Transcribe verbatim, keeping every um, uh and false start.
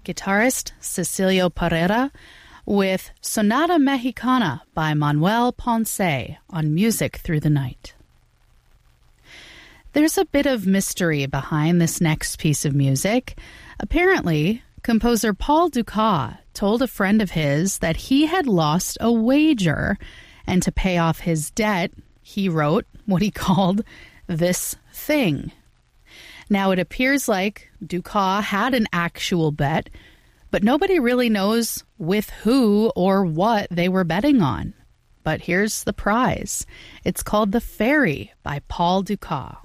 guitarist Cecilio Pereira, with Sonata Mexicana by Manuel Ponce on Music Through the Night. There's a bit of mystery behind this next piece of music. Apparently, composer Paul Dukas told a friend of his that he had lost a wager, and to pay off his debt, he wrote what he called this thing. Now, it appears like Dukas had an actual bet, but nobody really knows with who or what they were betting on. But here's the prize. It's called The Ferry by Paul Dukas.